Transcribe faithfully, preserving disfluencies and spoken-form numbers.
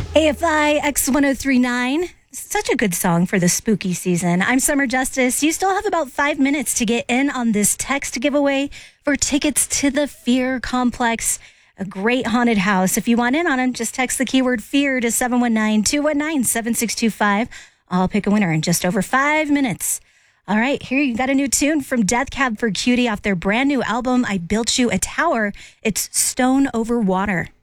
A F I X ten thirty-nine. Such a good song for the spooky season. I'm Summer Justice. You still have about five minutes to get in on this text giveaway for tickets to the Fear Complex, a great haunted house. If you want in on them, just text the keyword fear to seven one nine, two one nine, seven six two five. I'll pick a winner in just over five minutes. All right, here you got a new tune from Death Cab for Cutie off their brand new album, I Built You a Tower. It's Stone Over Water.